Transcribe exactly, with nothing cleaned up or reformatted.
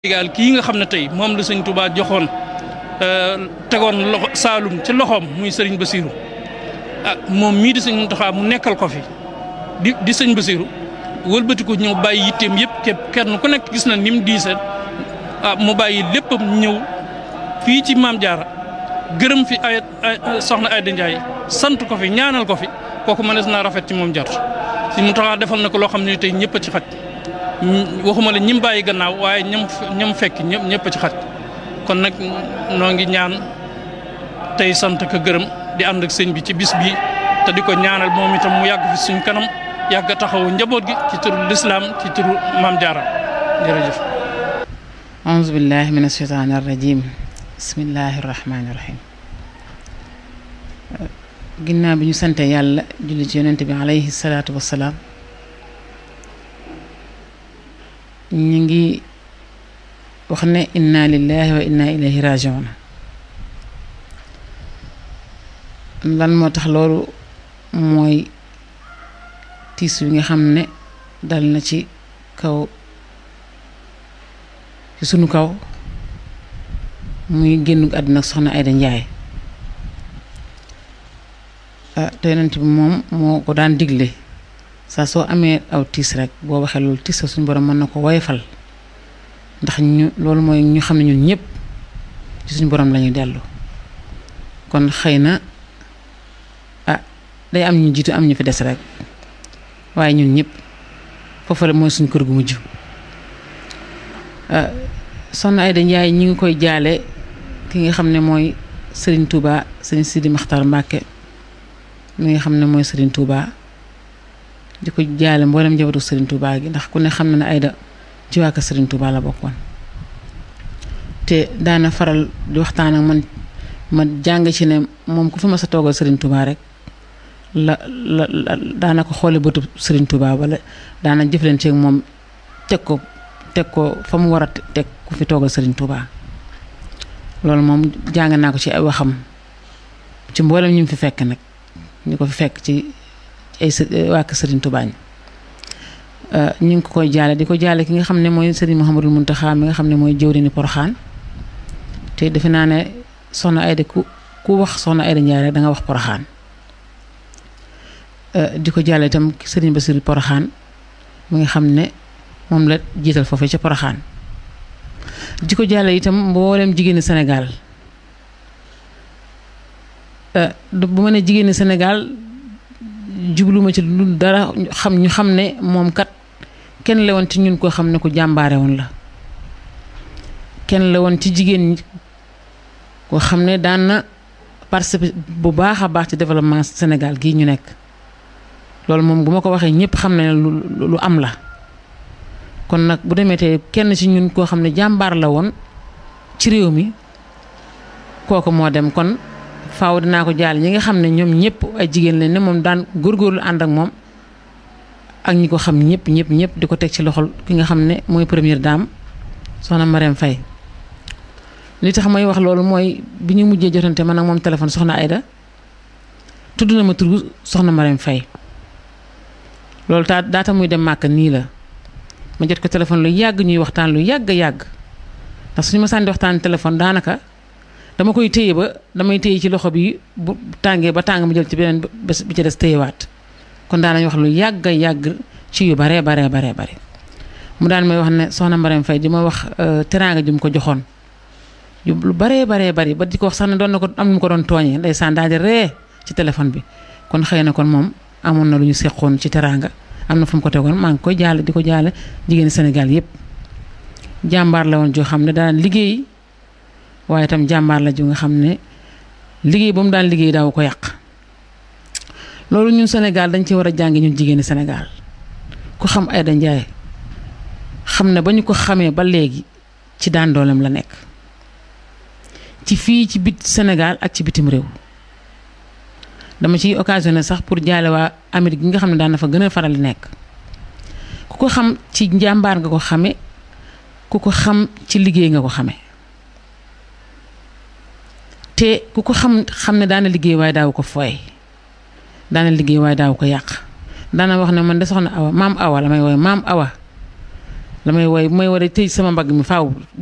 Sénégal kii nga xam ne tey moom la sëñ Touba joxoon tegoon loxo Saalum ci loxoom muy sëriñ Bassirou ah moom mii di sëñ Mountakha mu nekkal ko fi di di sëñ Bassirou wëlbati ko ñëw bàyyi yitteem yëpp képp kenn ku nekk gis na ni mu diisee ah mu bàyyi léppam ñëw fii ci Maam Jaara gërëm fi ay soxna Ayda Ndiaye sant ko fi ñaanal ko fi kooku mënees naa rafet ci moom jar sëñ Mountakha defal na ko loo xam ne tey ñëpp a ci xaj. waxuma la ñim bàyyi gannaaw waaye ñam ñam fekk ñëpp ñëpp a ci xaj kon nag noo ngi ñaan tey sant ko gërëm di ànd ak sëñ bi ci bis bi te di ko ñaanal moom itam mu yàgg fi suñ kanam yàgg a taxawu njaboot gi ci turu lislaam ci turu Maam Jaara jërëjëf. auzu billahi min asheytaani arrajim bismillahi rahmaani rahim ginnaaw bi ñu sante yàlla julli ci yonent bi alayhi salaatu wassalaam ñu ngi wax ne inna lillahi wa inna ilayhi rajiun lan moo tax loolu mooy tiis wi nga xam ne dal na ci kaw ci sunu kaw muy génn àdduna soxna Ayda Ndiaye te yonent bi moom moo ko daan digle saa soo amee aw tiis rek boo waxee loolu tiis suñu borom mën na ko woyofal ndax ñu loolu mooy ñu xam ne ñun ñëpp ci suñu borom lañuy dellu kon xëy na ah day am ñu jiitu am ñu fi des rek waaye ñun ñëpp foofu la mooy suñu kër gu mujj soxna Ayda Ndiaye ñi ngi koy jaale ki nga xam ne mooy Serigne Touba Serigne Sidi Makhtar Mbacké mi nga xam ne mooy Serigne Touba. di ko jaale mboolem njabootu Serigne Touba gi ndax ku ne xam na ne Ayda ci waa kër Serigne Touba la bokkoon te daana faral di waxtaan ak man ma jàng ci ne moom ku fi ma sa toogal Serigne Touba rek la la daana ko xoole bëtu Serigne Touba wala daana jëflante ak moom teg ko teg ko fa mu war a teg ku fi toogal Serigne Touba loolu moom jàng naa ko ci ay waxam ci mboolem ñu fi fekk nag ñu ko fi fekk ci. ay waa kër Serigne Touba ñu ngi ko koy jaale di ko jaale ki nga xam ne mooy Serigne Mouhamadul Mountakha mi nga xam ne mooy jëwriñu Poroxaan te defe naa ne soxna Ayda ku ku wax soxna Ayda Ndiaye rek da nga wax Poroxaan di ko jaale itam Serigne Bassirou Poroxaan mi nga xam ne moom la jiital foofee ca Poroxaan di ko jaale itam mboolem jigéeni Sénégal bu ma ne jigéeni Sénégal. jubluma ci lu dara xam ñu xam ne moom kat kenn la woon ci ñun koo xam ne ku jàmbaare woon la kenn la woon ci jigéen ñi koo xam ne daan na participer bu baax a baax ci développement Sénégal gii ñu nekk loolu moom bu ma ko waxee ñëpp xam ne lu lu am la kon nag bu demee te kenn ci ñun koo xam ne jàmbaar la woon ci réew mi kooku moo dem kon faaw dinaa ko jaal ñi nga xam ne ñoom ñëpp ay jigéen lañ ne moom daan góorgóorlu ànd ak moom ak ñi ko xam ñëpp ñëpp ñëpp di ko teg ci loxol ki nga xam ne mooy première dame soxna Marème Faye li tax may wax loolu mooy bi ñu mujjee jotante man ak moom téléphone soxna Ayda tudd na ma tur soxna Marème Faye loolu taa daata muy dem màkk nii la ma jot ko téléphone lu yàgg ñuy waxtaan lu yàgg yàgg ndax suñu ma sànni waxtaan téléphone daanaka dama koy téye ba damay téye ci loxo bi bu tàngee ba tàng mu jël ci beneen bés bi ci des téyewaat kon daanañ wax lu yàgg yàgg ci yu baree baree baree bare mu daan may wax ne soxna Marème Faye di ma wax teraanga ju mu ko joxoon yu lu baree baree bari ba di ko wax sax ne doon na ko am nu mu ko doon tooñee ndeysaan daal di ree ci téléphone bi kon xëy na kon moom amoon na lu ñu seqoon ci teraanga am na fu mu ko tegoon maa ngi koy jaale di ko jaale jigéeni Sénégal yépp jàmbaar la woon joo xam ne daan liggéey waaye itam jàmbaar la ju nga xam ne liggéey ba mu daan liggéey daaw ko yàq loolu ñun Sénégal dañ ci war a jàngi ñun jigéeni Sénégal ku xam Ayda Ndiaye xam ne ba ñu ko xamee ba léegi ci daan dooleem la nekk ci fii ci bit Sénégal ak ci bitim réew dama ciy occasionné sax pour jaale waa Amérique gi nga xam ne daan na fa gën a faral di nekk ku ko xam ci njàmbaar nga ko xame ku ko xam ci liggéey nga ko xame te ku ko xam xam ne daana liggéey waaye daaw ko fooy daana liggéey waaye daaw ko yàq daana wax ne man de soxna Awa maam Awa la may wooye maam Awa la may woy bu may war a tëj sama mbagg mi faaw